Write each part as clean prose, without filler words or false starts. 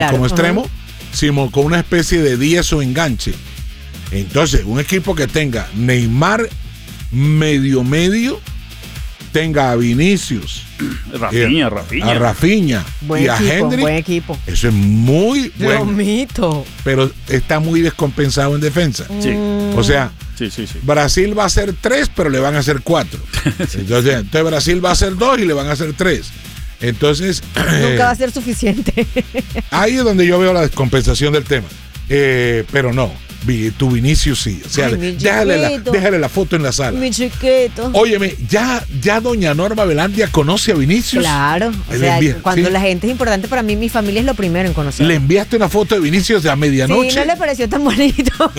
Claro, como extremo, sino con una especie de 10 o enganche. Entonces, un equipo que tenga Neymar medio, tenga a Vinicius, a Rafinha buen y a equipo, Hendrik. buen equipo. Eso es muy bueno. Mito. Pero está muy descompensado en defensa. Sí. O sea, sí. Brasil va a hacer 3, pero le van a hacer 4. Entonces Brasil va a hacer 2 y le van a hacer 3. Entonces nunca va a ser suficiente. ahí es donde yo veo la descompensación del tema. Pero no, tu Vinicius sí. O sea, Ay, déjale la foto en la sala. Mi chiquito. Óyeme, ya doña Norma Velandia conoce a Vinicius. Claro. O sea, cuando la gente es importante para mí, mi familia es lo primero en conocer. Le enviaste una foto de Vinicius a medianoche. Sí, no le pareció tan bonito.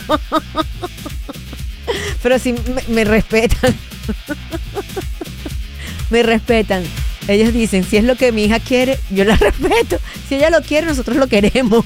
Pero sí me respetan. Me respetan. Ellos dicen, si es lo que mi hija quiere, yo la respeto. Si ella lo quiere, nosotros lo queremos.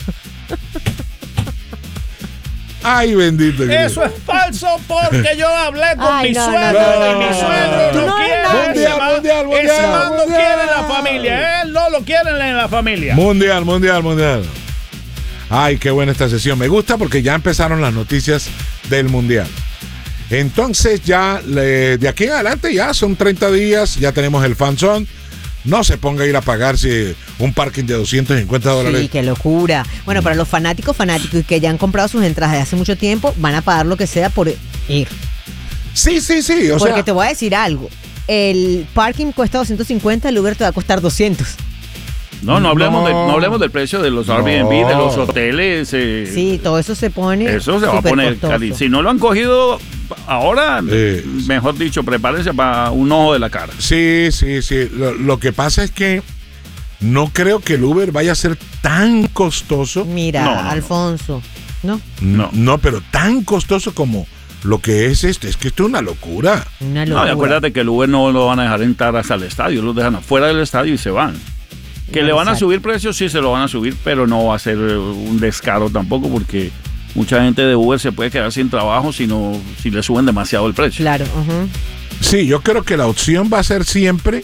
Ay, bendito. Eso es falso porque yo hablé con mi suegro y mi suegro no quiere. Mundial. Ese man no quiere en la familia. Él no lo quiere en la familia. Mundial. Ay, qué buena esta sesión. Me gusta porque ya empezaron las noticias del Mundial. Entonces ya de aquí en adelante ya son 30 días, ya tenemos el Fan Zone. No se ponga a ir a pagarse un parking de $250. Sí, qué locura. Bueno, para los fanáticos y que ya han comprado sus entradas de hace mucho tiempo, van a pagar lo que sea por ir. Sí. Porque te voy a decir algo. El parking cuesta 250, el Uber te va a costar 200. No hablemos del precio de los Airbnb, de los hoteles. Sí, todo eso se pone. Eso se va a poner caliente. Si no lo han cogido ahora, mejor dicho, prepárense para un ojo de la cara. Sí. Lo que pasa es que no creo que el Uber vaya a ser tan costoso. Mira, Alfonso, No, pero tan costoso como lo que es esto. Es que esto es una locura. No, y acuérdate que el Uber no lo van a dejar entrar hasta el estadio, los dejan afuera del estadio y se van. Que le van a subir precios, sí se lo van a subir, pero no va a ser un descaro tampoco, porque mucha gente de Uber se puede quedar sin trabajo si le suben demasiado el precio. Claro. Sí, yo creo que la opción va a ser siempre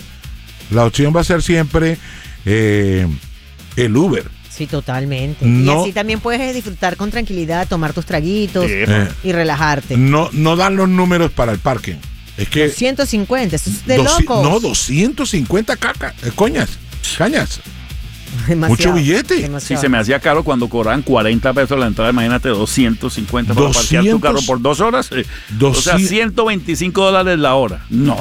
el Uber. Sí, totalmente. No, y así también puedes disfrutar con tranquilidad, tomar tus traguitos y relajarte. No dan los números para el parking. Es que 150, eso es de locos. No, 250 cañas. Demasiado, mucho billete. Demasiado. Sí, se me hacía caro cuando cobraban 40 pesos la entrada. Imagínate, 250 para parquear tu carro por 2 horas. O sea, $125 la hora. No.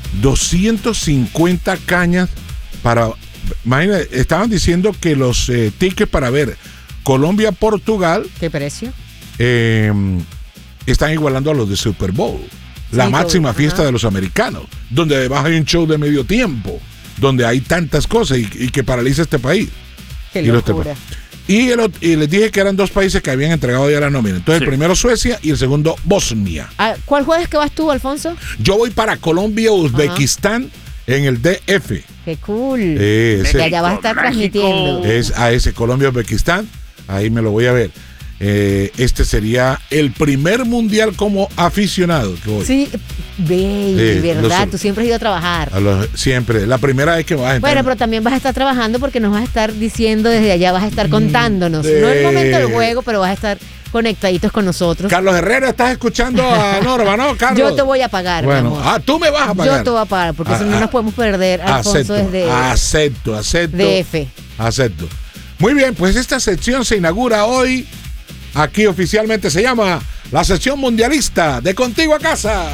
250 cañas para... Imagínate, estaban diciendo que los tickets para ver Colombia-Portugal... ¿Qué precio? Están igualando a los de Super Bowl. La máxima fiesta de los americanos. Donde además hay un show de medio tiempo. Donde hay tantas cosas y que paraliza este país. Qué locura. Y les dije que eran 2 países que habían entregado ya la nómina. Entonces el primero Suecia y el segundo Bosnia. ¿Cuál jueves que vas tú, Alfonso? Yo voy para Colombia, Uzbekistán en el DF. Qué cool. Que allá vas a estar transmitiendo. Es a ese Colombia, Uzbekistán. Ahí me lo voy a ver. Este sería el primer mundial como aficionado que voy. Sí, verdad, tú siempre has ido a trabajar. Siempre, la primera vez que vas a entrar. Bueno, pero también vas a estar trabajando porque nos vas a estar diciendo desde allá, vas a estar contándonos. No en el momento del juego, pero vas a estar conectaditos con nosotros. Carlos Herrera, estás escuchando a Norma, ¿no, Carlos? Yo te voy a pagar, bueno, mi amor. tú me vas a pagar. Yo te voy a pagar, porque si no nos podemos perder, Alfonso, desde Acepto. DF. Acepto. Muy bien, pues esta sección se inaugura hoy. Aquí oficialmente se llama la sección mundialista de Contigo a Casa.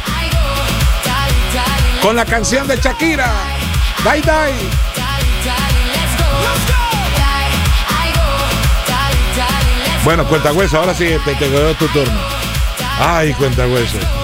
Con la canción de Shakira, Die Die. Bueno, Cuentahueso, ahora sí te quedó tu turno. Ay, Cuentahueso.